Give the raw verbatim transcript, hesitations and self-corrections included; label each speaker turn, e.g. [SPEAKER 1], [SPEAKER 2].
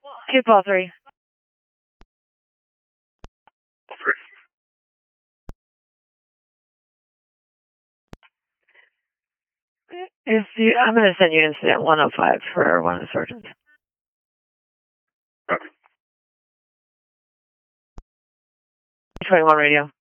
[SPEAKER 1] Keep all three. If you, I'm going to send you incident one oh five for one of the surgeons.
[SPEAKER 2] Okay.
[SPEAKER 1] twenty-one radio.